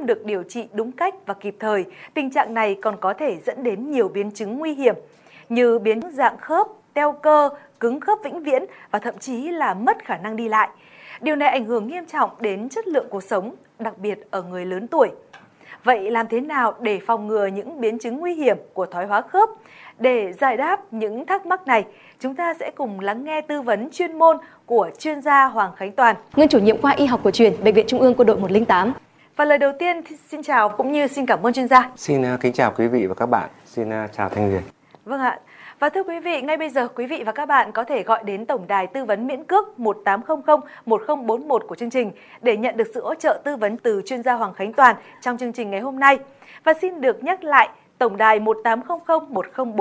không được điều trị đúng cách và kịp thời, tình trạng này còn có thể dẫn đến nhiều biến chứng nguy hiểm như biến dạng khớp, teo cơ, cứng khớp vĩnh viễn và thậm chí là mất khả năng đi lại. Điều này ảnh hưởng nghiêm trọng đến chất lượng cuộc sống, đặc biệt ở người lớn tuổi. Vậy làm thế nào để phòng ngừa những biến chứng nguy hiểm của thoái hóa khớp? Để giải đáp những thắc mắc này, chúng ta sẽ cùng lắng nghe tư vấn chuyên môn của chuyên gia Hoàng Khánh Toàn, nguyên chủ nhiệm khoa y học cổ truyền Bệnh viện Trung ương Quân đội 108. Và lời đầu tiên xin chào cũng như xin cảm ơn chuyên gia. Xin kính chào quý vị và các bạn. Xin chào Thanh Huyền. Vâng ạ. Và thưa quý vị, ngay bây giờ quý vị và các bạn có thể gọi đến tổng đài tư vấn miễn cước 1800 1041 của chương trình để nhận được sự hỗ trợ tư vấn từ chuyên gia Hoàng Khánh Toàn trong chương trình ngày hôm nay. Và xin được nhắc lại tổng đài 1800 1041